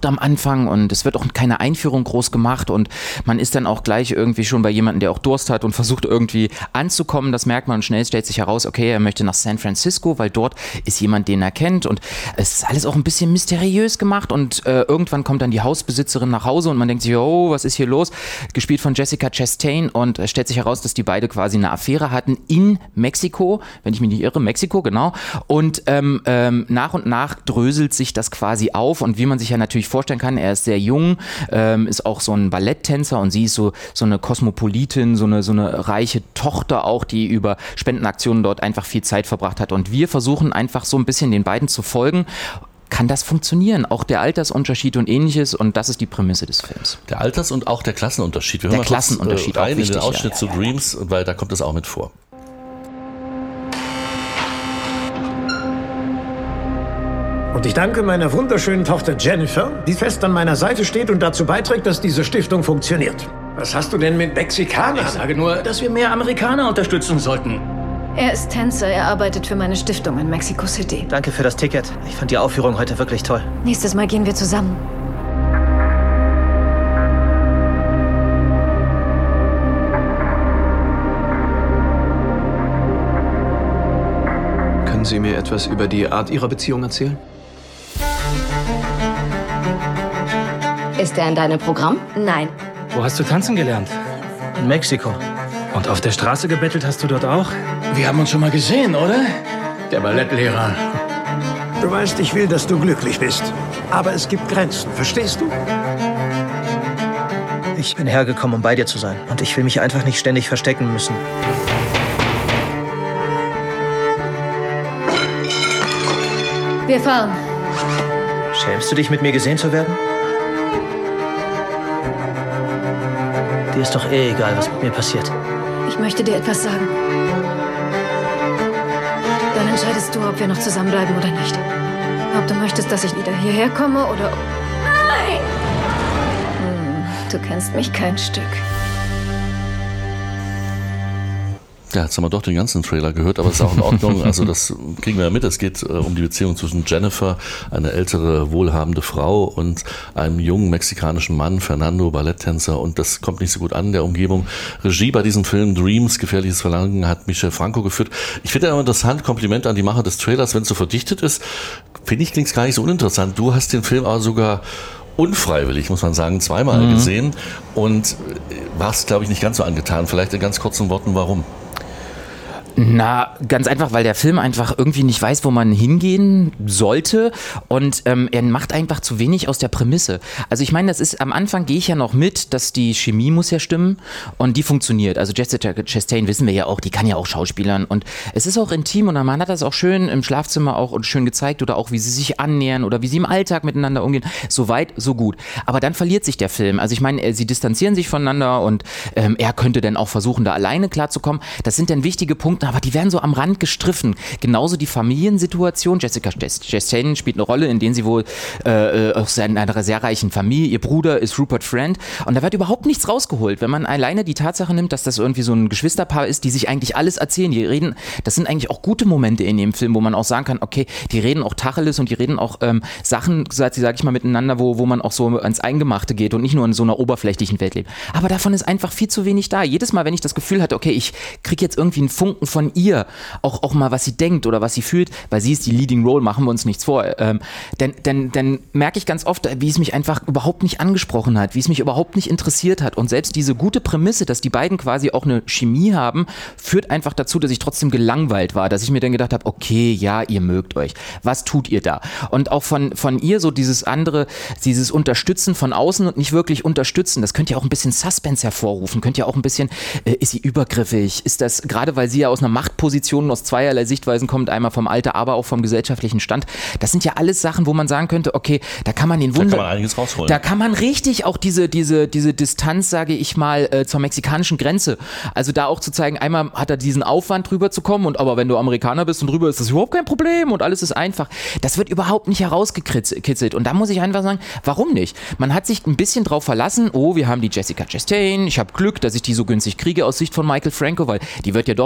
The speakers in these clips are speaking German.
kocht am Anfang und es wird auch keine Einführung groß gemacht und man ist dann auch gleich irgendwie schon bei jemandem, der auch Durst hat und versucht irgendwie anzukommen. Das merkt man und schnell stellt sich heraus, okay, er möchte nach San Francisco, weil dort ist jemand, den er kennt und es ist alles auch ein bisschen mysteriös gemacht und irgendwann kommt dann die Hausbesitzerin nach Hause und man denkt sich, oh, was ist hier los? Gespielt von Jessica Chastain und es stellt sich heraus, dass die beide quasi eine Affäre hatten in Mexiko, wenn ich mich nicht irre, Mexiko, genau. Und nach und nach dröselt sich das quasi auf und wie man sich ja natürlich vorstellen kann, er ist sehr jung, ist auch so ein Balletttänzer und sie ist so eine Kosmopolitin, so eine reiche Tochter auch, die über Spendenaktionen dort einfach viel Zeit verbracht hat und wir versuchen einfach so ein bisschen den beiden zu folgen. Kann das funktionieren? Auch der Altersunterschied und ähnliches und das ist die Prämisse des Films. Der Alters- und auch der Klassenunterschied. Wir der hören Klassenunterschied mal rein auch wichtig, in den Ausschnitt ja. zu Dreams, weil da kommt es auch mit vor. Und ich danke meiner wunderschönen Tochter Jennifer, die fest an meiner Seite steht und dazu beiträgt, dass diese Stiftung funktioniert. Was hast du denn mit Mexikanern? Ich sage nur, dass wir mehr Amerikaner unterstützen sollten. Er ist Tänzer, er arbeitet für meine Stiftung in Mexico City. Danke für das Ticket. Ich fand die Aufführung heute wirklich toll. Nächstes Mal gehen wir zusammen. Können Sie mir etwas über die Art Ihrer Beziehung erzählen? Ist er in deinem Programm? Nein. Wo hast du tanzen gelernt? In Mexiko. Und auf der Straße gebettelt hast du dort auch? Wir haben uns schon mal gesehen, oder? Der Ballettlehrer. Du weißt, ich will, dass du glücklich bist. Aber es gibt Grenzen, verstehst du? Ich bin hergekommen, um bei dir zu sein. Und ich will mich einfach nicht ständig verstecken müssen. Wir fahren. Schämst du dich, mit mir gesehen zu werden? Dir ist doch eh egal, was mit mir passiert. Ich möchte dir etwas sagen. Dann entscheidest du, ob wir noch zusammenbleiben oder nicht. Ob du möchtest, dass ich wieder hierher komme oder... Nein! Du kennst mich kein Stück. Ja, jetzt haben wir doch den ganzen Trailer gehört, aber es ist auch in Ordnung. Also das kriegen wir ja mit. Es geht um die Beziehung zwischen Jennifer, eine ältere, wohlhabende Frau, und einem jungen mexikanischen Mann, Fernando, Balletttänzer. Und das kommt nicht so gut an in der Umgebung. Regie bei diesem Film Dreams, gefährliches Verlangen, hat Michel Franco geführt. Ich finde ja immer interessant, Kompliment an die Macher des Trailers, wenn es so verdichtet ist. Finde ich, klingt es gar nicht so uninteressant. Du hast den Film aber sogar unfreiwillig, muss man sagen, zweimal gesehen und warst, glaube ich, nicht ganz so angetan. Vielleicht in ganz kurzen Worten, warum? Na, ganz einfach, weil der Film einfach irgendwie nicht weiß, wo man hingehen sollte und er macht einfach zu wenig aus der Prämisse. Also ich meine, das ist, am Anfang gehe ich ja noch mit, dass die Chemie muss ja stimmen und die funktioniert. Also Jessica Chastain wissen wir ja auch, die kann ja auch schauspielern und es ist auch intim und man hat das auch schön im Schlafzimmer auch und schön gezeigt oder auch, wie sie sich annähern oder wie sie im Alltag miteinander umgehen. So weit, so gut. Aber dann verliert sich der Film. Also ich meine, sie distanzieren sich voneinander und er könnte dann auch versuchen, da alleine klarzukommen. Das sind dann wichtige Punkte, aber die werden so am Rand gestriffen. Genauso die Familiensituation. Jessica Chastain spielt eine Rolle, in der sie wohl aus einer sehr reichen Familie, ihr Bruder ist Rupert Friend und da wird überhaupt nichts rausgeholt. Wenn man alleine die Tatsache nimmt, dass das irgendwie so ein Geschwisterpaar ist, die sich eigentlich alles erzählen, die reden, das sind eigentlich auch gute Momente in dem Film, wo man auch sagen kann, okay, die reden auch Tacheles und die reden auch Sachen, sag ich mal, miteinander, wo man auch so ans Eingemachte geht und nicht nur in so einer oberflächlichen Welt lebt. Aber davon ist einfach viel zu wenig da. Jedes Mal, wenn ich das Gefühl hatte, okay, ich kriege jetzt irgendwie einen Funken von ihr, auch mal, was sie denkt oder was sie fühlt, weil sie ist die Leading Role, machen wir uns nichts vor, dann merke ich ganz oft, wie es mich einfach überhaupt nicht angesprochen hat, wie es mich überhaupt nicht interessiert hat und selbst diese gute Prämisse, dass die beiden quasi auch eine Chemie haben, führt einfach dazu, dass ich trotzdem gelangweilt war, dass ich mir dann gedacht habe, okay, ja, ihr mögt euch, was tut ihr da? Und auch von ihr so dieses Unterstützen von außen und nicht wirklich unterstützen, das könnte ja auch ein bisschen Suspense hervorrufen, könnte ja auch ein bisschen, ist sie übergriffig, ist das, gerade weil sie ja aus einer Machtposition aus zweierlei Sichtweisen kommt, einmal vom Alter, aber auch vom gesellschaftlichen Stand. Das sind ja alles Sachen, wo man sagen könnte, okay, da kann man den Wunder... Da kann man einiges rausholen. Da kann man richtig auch diese Distanz, sage ich mal, zur mexikanischen Grenze. Also da auch zu zeigen, einmal hat er diesen Aufwand drüber zu kommen aber wenn du Amerikaner bist und drüber ist das überhaupt kein Problem und alles ist einfach. Das wird überhaupt nicht herausgekitzelt und da muss ich einfach sagen, warum nicht? Man hat sich ein bisschen drauf verlassen, wir haben die Jessica Chastain, ich habe Glück, dass ich die so günstig kriege aus Sicht von Michael Franco, weil die wird ja doch auch einiges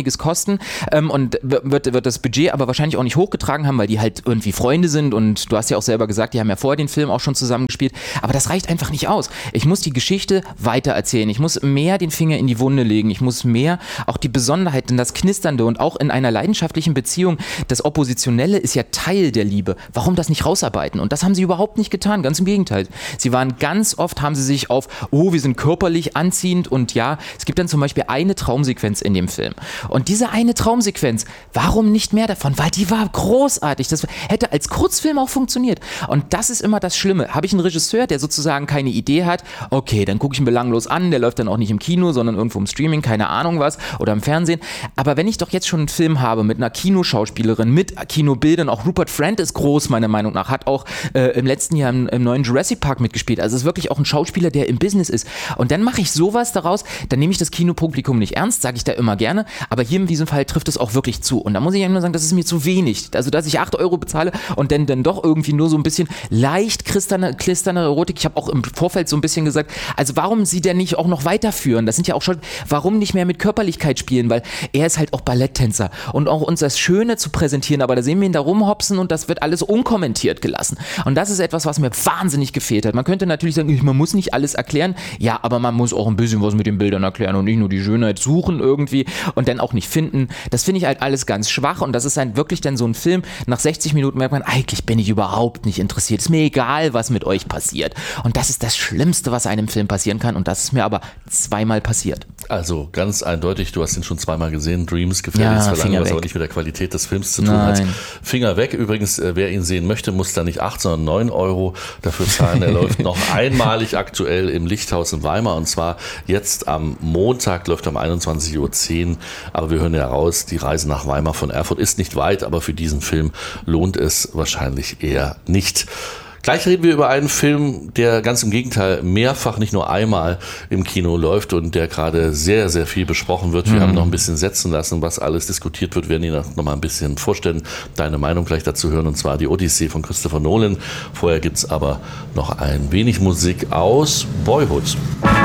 einiges kosten und wird das Budget aber wahrscheinlich auch nicht hochgetragen haben, weil die halt irgendwie Freunde sind und du hast ja auch selber gesagt, die haben ja vorher den Film auch schon zusammengespielt, aber das reicht einfach nicht aus. Ich muss die Geschichte weiter erzählen, ich muss mehr den Finger in die Wunde legen, ich muss mehr auch die Besonderheiten, das Knisternde und auch in einer leidenschaftlichen Beziehung, das Oppositionelle ist ja Teil der Liebe. Warum das nicht rausarbeiten? Und das haben sie überhaupt nicht getan, ganz im Gegenteil. Sie waren ganz oft, haben sie sich auf, oh, wir sind körperlich anziehend und ja, es gibt dann zum Beispiel eine Traumsequenz in dem Film. Und diese eine Traumsequenz, warum nicht mehr davon? Weil die war großartig. Das hätte als Kurzfilm auch funktioniert. Und das ist immer das Schlimme. Habe ich einen Regisseur, der sozusagen keine Idee hat, okay, dann gucke ich ihn belanglos an, der läuft dann auch nicht im Kino, sondern irgendwo im Streaming, keine Ahnung was, oder im Fernsehen. Aber wenn ich doch jetzt schon einen Film habe mit einer Kinoschauspielerin, mit Kinobildern, auch Rupert Friend ist groß, meiner Meinung nach, hat auch im letzten Jahr im neuen Jurassic Park mitgespielt. Also ist wirklich auch ein Schauspieler, der im Business ist. Und dann mache ich sowas daraus, dann nehme ich das Kinopublikum nicht ernst, sage ich da immer gerne, aber hier in diesem Fall trifft es auch wirklich zu. Und da muss ich immer sagen, das ist mir zu wenig. Also, dass ich 8 € bezahle und dann doch irgendwie nur so ein bisschen leicht klisternde Erotik. Ich habe auch im Vorfeld so ein bisschen gesagt, also warum sie denn nicht auch noch weiterführen? Das sind ja auch schon, warum nicht mehr mit Körperlichkeit spielen? Weil er ist halt auch Balletttänzer und auch uns das Schöne zu präsentieren, aber da sehen wir ihn da rumhopsen und das wird alles unkommentiert gelassen. Und das ist etwas, was mir wahnsinnig gefehlt hat. Man könnte natürlich sagen, man muss nicht alles erklären, ja, aber man muss auch ein bisschen was mit den Bildern erklären und nicht nur die Schönheit suchen irgendwie und dann auch nicht finden. Das finde ich halt alles ganz schwach und das ist dann wirklich dann so ein Film, nach 60 Minuten merkt man, eigentlich bin ich überhaupt nicht interessiert. Ist mir egal, was mit euch passiert. Und das ist das Schlimmste, was einem Film passieren kann und das ist mir aber zweimal passiert. Also ganz eindeutig, du hast ihn schon zweimal gesehen, Dreams, gefährliches Verlangen, was aber nicht mit der Qualität des Films zu tun hat. Finger weg. Übrigens, wer ihn sehen möchte, muss da nicht 8, sondern 9 € dafür zahlen. Er läuft noch einmalig aktuell im Lichthaus in Weimar und zwar jetzt am Montag, läuft um 21:10 Uhr. Aber wir hören ja raus, die Reise nach Weimar von Erfurt ist nicht weit, aber für diesen Film lohnt es wahrscheinlich eher nicht. Gleich reden wir über einen Film, der ganz im Gegenteil mehrfach, nicht nur einmal im Kino läuft und der gerade sehr, sehr viel besprochen wird. Wir haben noch ein bisschen setzen lassen, was alles diskutiert wird. Wir werden Ihnen noch mal ein bisschen vorstellen, deine Meinung gleich dazu hören, und zwar die Odyssee von Christopher Nolan. Vorher gibt's aber noch ein wenig Musik aus Boyhood.